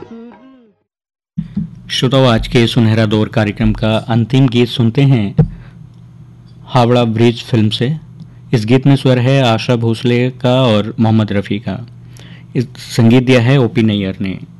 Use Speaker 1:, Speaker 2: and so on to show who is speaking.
Speaker 1: श्रोताओ, आज के सुनहरा दौर कार्यक्रम का अंतिम गीत सुनते हैं हावड़ा ब्रिज फिल्म से। इस गीत में स्वर है आशा भोसले का और मोहम्मद रफ़ी का। इस संगीत दिया है ओपी नैयर ने।